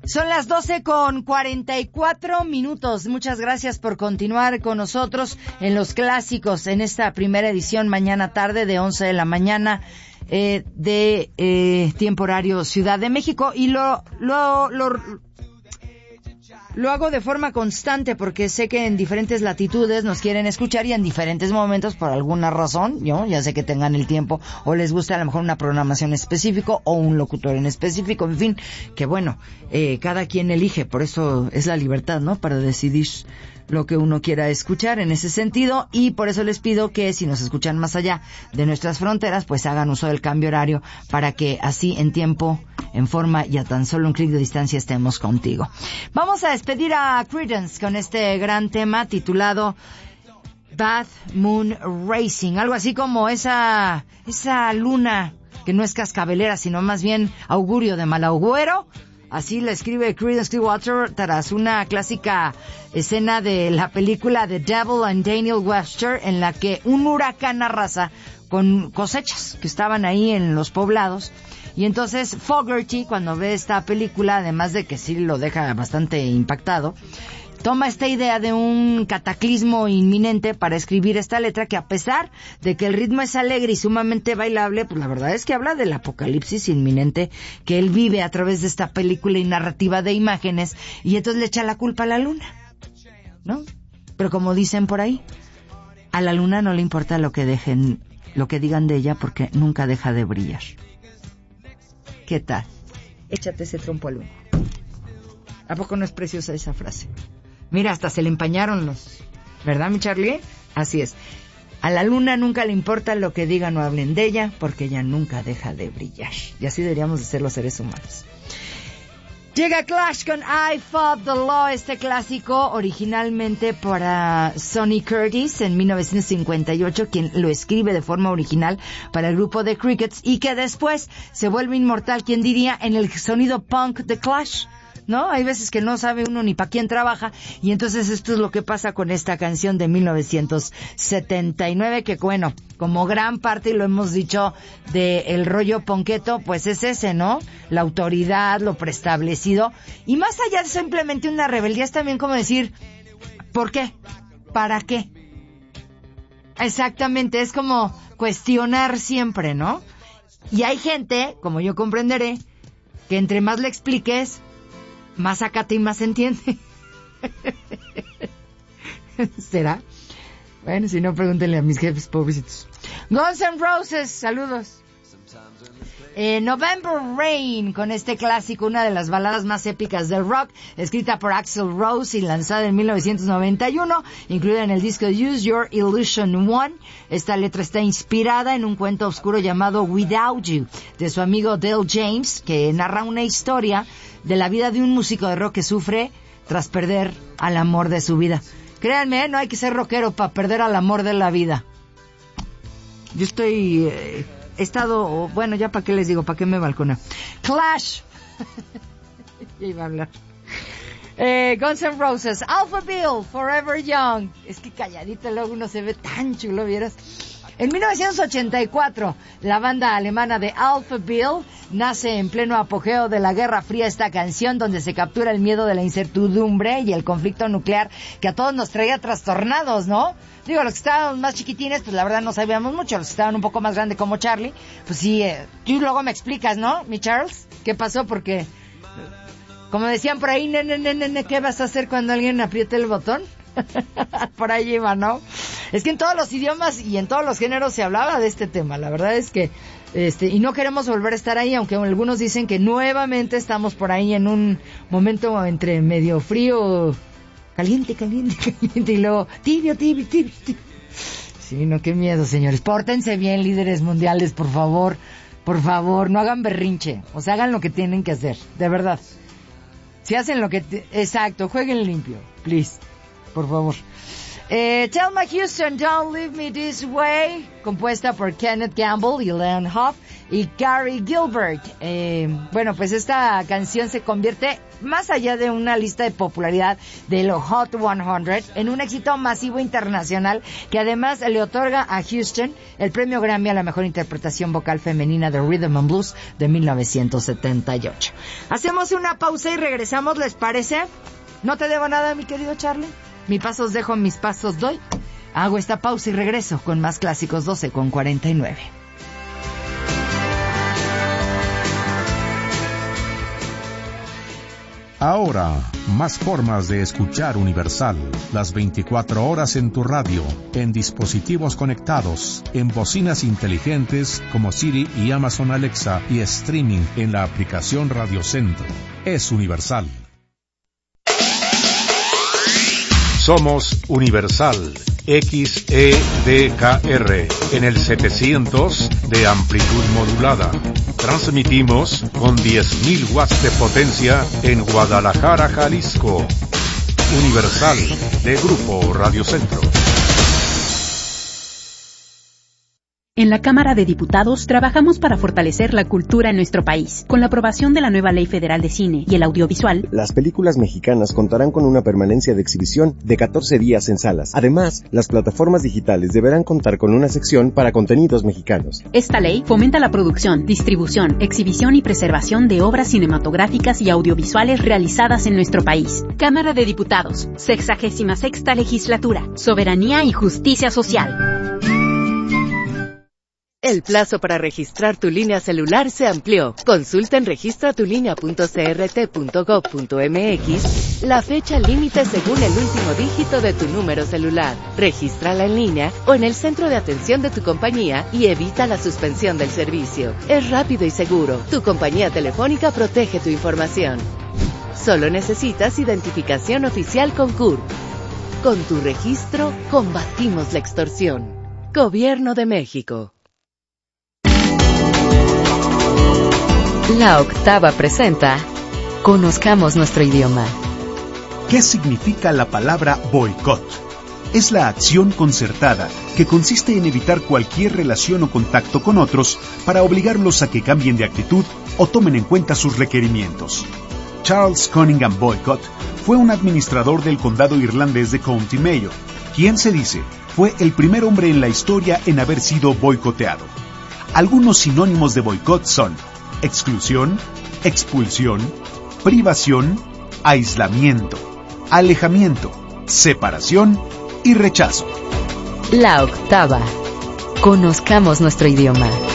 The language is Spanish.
Son las 12:44. Muchas gracias por continuar con nosotros en los clásicos en esta primera edición mañana tarde de 11 de la mañana de tiempo horario Ciudad de México, y lo hago de forma constante porque sé que en diferentes latitudes nos quieren escuchar y en diferentes momentos por alguna razón, yo ya sé que tengan el tiempo o les gusta a lo mejor una programación específica o un locutor en específico, en fin, que bueno, cada quien elige, por eso es la libertad, ¿no? Para decidir lo que uno quiera escuchar en ese sentido, y por eso les pido que si nos escuchan más allá de nuestras fronteras, pues hagan uso del cambio horario para que así en tiempo, en forma y a tan solo un clic de distancia estemos contigo. Vamos a despedir a Creedence con este gran tema titulado Bad Moon Racing, algo así como esa luna que no es cascabelera, sino más bien augurio de mal agüero. Así la escribe Creedence Clearwater tras una clásica escena de la película The Devil and Daniel Webster, en la que un huracán arrasa con cosechas que estaban ahí en los poblados. Y entonces Fogerty, cuando ve esta película, además de que sí lo deja bastante impactado, toma esta idea de un cataclismo inminente para escribir esta letra que, a pesar de que el ritmo es alegre y sumamente bailable, pues la verdad es que habla del apocalipsis inminente que él vive a través de esta película y narrativa de imágenes, y entonces le echa la culpa a la luna, ¿no? Pero como dicen por ahí, a la luna no le importa lo que digan de ella, porque nunca deja de brillar. ¿Qué tal? Échate ese trompo al humo. ¿A poco no es preciosa esa frase? Mira, hasta se le empañaron los... ¿Verdad, mi Charlie? Así es. A la luna nunca le importa lo que digan o hablen de ella, porque ella nunca deja de brillar. Y así deberíamos de ser los seres humanos. Llega Clash con I Fought the Law, este clásico originalmente para Sonny Curtis en 1958, quien lo escribe de forma original para el grupo The Crickets, y que después se vuelve inmortal, quien diría, en el sonido punk de Clash, ¿no? Hay veces que no sabe uno ni para quién trabaja, y entonces esto es lo que pasa con esta canción de 1979, que bueno, como gran parte, y lo hemos dicho, del rollo ponqueto, pues es ese, ¿no? La autoridad, lo preestablecido, y más allá de simplemente una rebeldía, es también como decir, ¿por qué? ¿Para qué? Exactamente, es como cuestionar siempre, ¿no? Y hay gente, como yo comprenderé, que entre más le expliques, más acate y más entiende. ¿Será? Bueno, si no, pregúntenle a mis jefes, pobrecitos. Guns N' Roses, saludos. November Rain, con este clásico, una de las baladas más épicas del rock, escrita por Axl Rose y lanzada en 1991, incluida en el disco Use Your Illusion 1. Esta letra está inspirada en un cuento oscuro llamado Without You, de su amigo Dale James, que narra una historia de la vida de un músico de rock que sufre tras perder al amor de su vida. Créanme, no hay que ser rockero para perder al amor de la vida. Yo he estado, bueno, ya para qué les digo, para qué me balcona. Clash. Ya iba a hablar. Guns N' Roses, Alpha Bill, Forever Young. Es que calladito luego uno se ve tan chulo, ¿vieras? En 1984, la banda alemana de Alpha Bill nace en pleno apogeo de la Guerra Fría, esta canción donde se captura el miedo de la incertidumbre y el conflicto nuclear que a todos nos traía trastornados, ¿no? Digo, los que estábamos más chiquitines, pues la verdad no sabíamos mucho. Los que estaban un poco más grandes como Charlie, pues sí, tú luego me explicas, ¿no, mi Charles? ¿Qué pasó? Porque, como decían por ahí, nene, ¿qué vas a hacer cuando alguien apriete el botón? Por ahí iba, ¿no? Es que en todos los idiomas y en todos los géneros se hablaba de este tema. La verdad es que, y no queremos volver a estar ahí, aunque algunos dicen que nuevamente estamos por ahí en un momento entre medio frío, caliente, y luego tibio. Sí, no, qué miedo, señores. Pórtense bien, líderes mundiales, por favor, no hagan berrinche, o sea, hagan lo que tienen que hacer, de verdad. Si hacen lo que... Exacto, jueguen limpio, please, por favor. Thelma Houston, Don't Leave Me This Way, compuesta por Kenneth Gamble y Leon Huff, y Carrie Gilbert. Bueno, pues esta canción se convierte, más allá de una lista de popularidad de los Hot 100, en un éxito masivo internacional que además le otorga a Houston el premio Grammy a la mejor interpretación vocal femenina de Rhythm and Blues de 1978. Hacemos una pausa y regresamos, ¿les parece? No te debo nada, mi querido Charlie. Mis pasos dejo, mis pasos doy. Hago esta pausa y regreso con más clásicos 12:49. Ahora, más formas de escuchar Universal. Las 24 horas en tu radio, en dispositivos conectados, en bocinas inteligentes como Siri y Amazon Alexa y streaming en la aplicación Radio Centro. Es Universal. Somos Universal XEDKR en el 700 de amplitud modulada. Transmitimos con 10.000 watts de potencia en Guadalajara, Jalisco. Universal de Grupo Radio Centro. En la Cámara de Diputados trabajamos para fortalecer la cultura en nuestro país. Con la aprobación de la nueva Ley Federal de Cine y el Audiovisual, las películas mexicanas contarán con una permanencia de exhibición de 14 días en salas. Además, las plataformas digitales deberán contar con una sección para contenidos mexicanos. Esta ley fomenta la producción, distribución, exhibición y preservación de obras cinematográficas y audiovisuales realizadas en nuestro país. Cámara de Diputados, 66ª Legislatura, Soberanía y Justicia Social. El plazo para registrar tu línea celular se amplió. Consulta en registratulinea.crt.gov.mx la fecha límite según el último dígito de tu número celular. Regístrala en línea o en el centro de atención de tu compañía y evita la suspensión del servicio. Es rápido y seguro. Tu compañía telefónica protege tu información. Solo necesitas identificación oficial con CURP. Con tu registro, combatimos la extorsión. Gobierno de México. La Octava presenta Conozcamos nuestro idioma. ¿Qué significa la palabra boicot? Es la acción concertada que consiste en evitar cualquier relación o contacto con otros para obligarlos a que cambien de actitud o tomen en cuenta sus requerimientos. Charles Cunningham Boycott fue un administrador del condado irlandés de County Mayo, quien se dice fue el primer hombre en la historia en haber sido boicoteado. Algunos sinónimos de boicot son exclusión, expulsión, privación, aislamiento, alejamiento, separación y rechazo. La Octava. Conozcamos nuestro idioma.